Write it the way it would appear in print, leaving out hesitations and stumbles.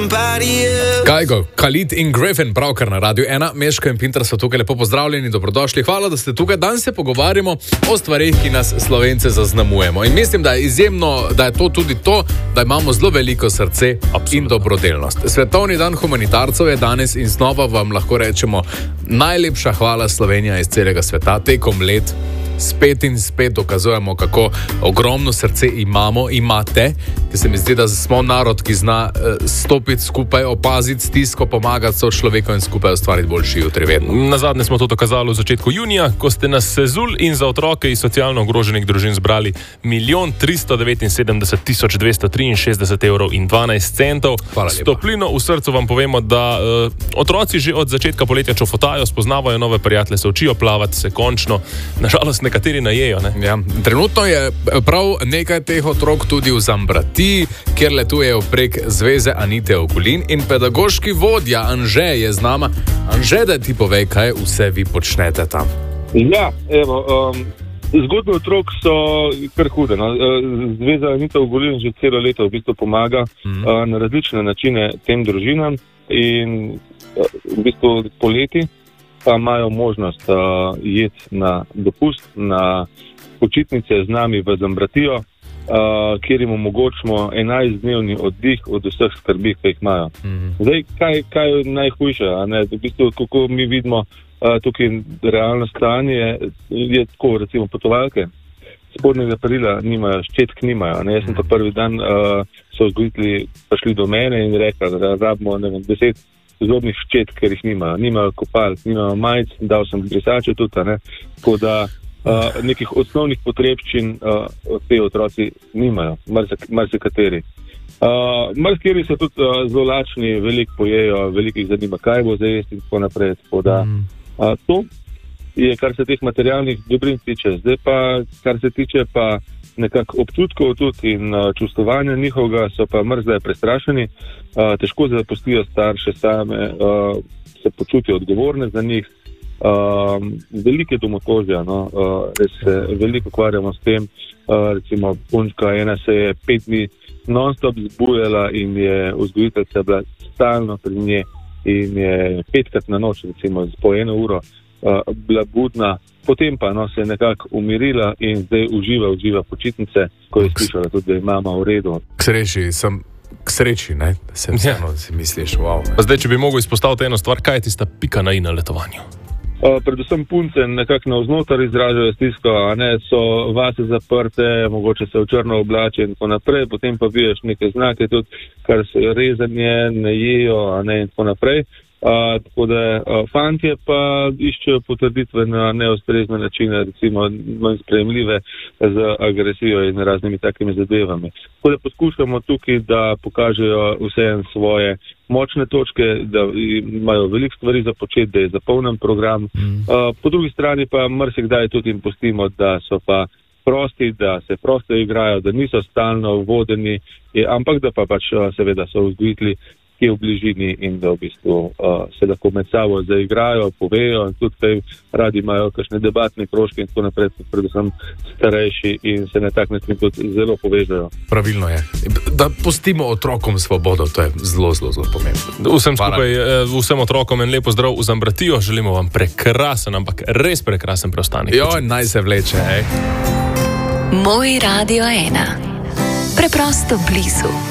Kajgo, Khalid in Griffin, pravkar na Radiu 1, Meško in Pinter so tukaj, lepo pozdravljeni, dobrodošli, hvala, da ste tukaj. Danes se pogovarjamo o stvarih, ki nas Slovence zaznamujemo. In mislim, da je izjemno, da je to tudi to, da imamo zelo veliko srce in dobrodelnost. Svetovni dan humanitarcev je danes in znova vam lahko rečemo najlepša hvala Slovenija iz celega sveta tekom let. Spet in spet dokazujemo, kako ogromno srce imate, ker se mi zdi, da smo narod, ki zna stopiti skupaj, opaziti stisko, pomagati sočloveku in skupaj ustvariti boljši jutri vedno. Nazadnje smo to dokazali v začetku junija, ko ste nas sezul in za otroke iz socialno ogroženih družin zbrali 1.379.263 evrov in 12 centov. S toplino v srcu vam povemo, da otroci že od začetka poletja čofotajo, spoznavajo nove prijatelje, se učijo plavati, se končno, nažalost, nekateri najejo, ne? Ja, trenutno je prav nekaj teh otrok tudi v Zambratiji, kjer letujejo prek Zveze Anite Ogulin in pedagoški vodja Anže je z nama. Anže, da ti povej, kaj vse vi počnete tam. Ja, evo, zgodbe otrok so kar hude. No? Zveza Anite Ogulin že celo leto v bistvu pomaga na različne načine tem družinam in v bistvu poleti pa imajo možnost jeti na dopust, na počitnice z nami v Zambratijo, kjer jim omogočimo 11-dnevni oddih od vseh skrbi, ki jih imajo. Zdaj, kaj je najhujše? V bistvu, kako mi vidimo tukaj realno stanje, je tako, recimo potovalke. Spodnjega perila nimajo, ščetk nimajo. Jaz sem pa prvi dan so vzgojitelji prišli do mene in rekli, da rabimo 10 zobnih ščetk, ker jih nimajo. Nimajo kopal, nimajo majic, dal sem brisače tudi, tako da nekih osnovnih potrebščin te otroci nimajo, marsikateri. Marsikateri so tudi zelo lačni, veliko pojejo, veliko jih zanima, kaj bo zdaj jesti in tako naprej. Tako da to je, kar se teh materialnih dobrin tiče. Zdaj pa, kar se tiče pa nekako občutkov tudi in čustovanja njihovega, so pa zdaj prestrašeni, težko zapustijo starše same, se počutijo odgovorne za njih, velike domotožja, res se veliko ukvarjamo s tem, recimo punčka ena se je 5 dni non-stop zbujala in je vzgojiteljica bila stalno pri nje in je 5-krat na noč, recimo po 1 uro, bila budna, potem pa se je nekako umirila in zdaj uživa počitnice, ko je slišala tudi, da je mama v redu. K sreči, ne? Se vseeno si misliš, wow. Zdaj, če bi mogel izpostaviti eno stvar, kaj je tista pika na i na letovanju? Predvsem punce nekako navznotar izražajo stisko, so vase zaprte, mogoče se v črno oblače in tako naprej, potem pa vidiš neke znake tudi, kar se rezanje, ne jejo, in tako naprej. Tako da fantje pa iščejo potrditve na neustrezne načine, recimo manj sprejemljive z agresijo in raznimi takimi zadevami. Tako da poskušamo tukaj, da pokažejo vseeno svoje močne točke, da imajo veliko stvari za početi, da je zapolnen program. Po drugi strani pa marsikdaj tudi jim pustimo, da so pa prosti, da se prosto igrajo, da niso stalno vodeni, ampak da pa pač seveda so vzgojitelji, ki je v bližini in da v bistvu se lahko med sabo zaigrajo, povejo in tudi kaj radi imajo kakšne debatne krožke in tako naprej, predvsem starejši in se na tak način tudi zelo povežajo. Pravilno je. Da pustimo otrokom svobodo, to je zelo, zelo, zelo pomembno. Vsem skupaj, vsem otrokom en lepo zdrav v Zambratijo, želimo vam prekrasen, ampak res prekrasen preostanek. Naj se vleče, Moj Radio 1. Preprosto blizu.